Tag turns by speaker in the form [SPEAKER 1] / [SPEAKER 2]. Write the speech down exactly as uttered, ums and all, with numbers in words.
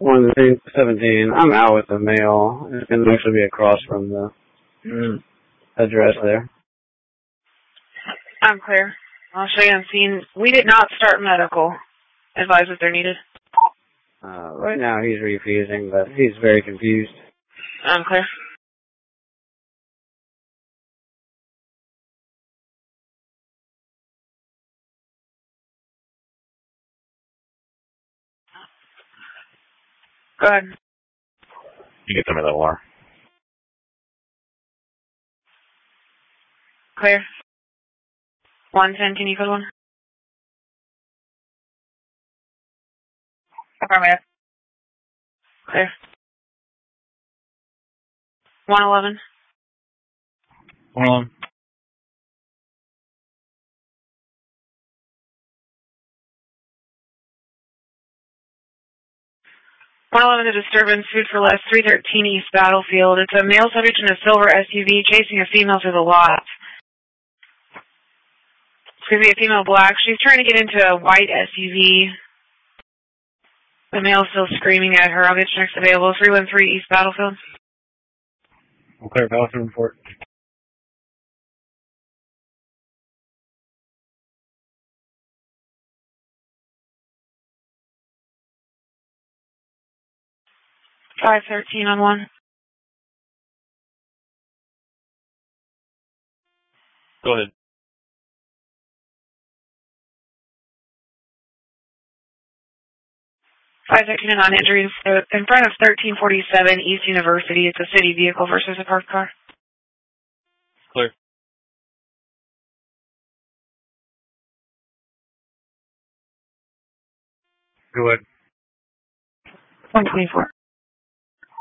[SPEAKER 1] one seventeen. I'm out with the mail. It's going to actually be across from the mm, address there.
[SPEAKER 2] I'm clear. I'll show you on scene. We did not start medical. Advise if they're needed.
[SPEAKER 1] Uh, right now he's refusing, but he's very confused.
[SPEAKER 2] I'm clear. Go ahead.
[SPEAKER 3] You get them at the O R.
[SPEAKER 2] Clear. one ten, can you code one? Affirmative. Clear. one eleven.
[SPEAKER 3] one eleven.
[SPEAKER 2] one eleven, a disturbance, food for less, three thirteen East Battlefield. It's a male subject in a silver S U V chasing a female through the lot. It's going to be a female black. She's trying to get into a white S U V. The male's still screaming at her. I'll get you next available. three one three East Battlefield.
[SPEAKER 3] I'll clear Battlefield report.
[SPEAKER 2] five thirteen on one.
[SPEAKER 3] Go ahead.
[SPEAKER 2] five thirteen on injuries in front of thirteen forty-seven East University. It's a city vehicle versus a parked car.
[SPEAKER 3] Clear. Go ahead.
[SPEAKER 2] one twenty-four.